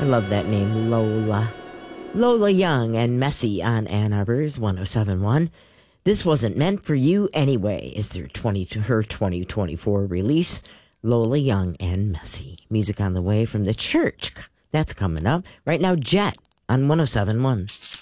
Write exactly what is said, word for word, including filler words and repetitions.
I love that name, Lola. Lola Young and Messy on Ann Arbor's one oh seven point one. This Wasn't Meant for You Anyway is their twenty to her twenty twenty-four release. Lola Young and Messy. Music on the way from the church. That's coming up. Right now, Jet on one oh seven point one.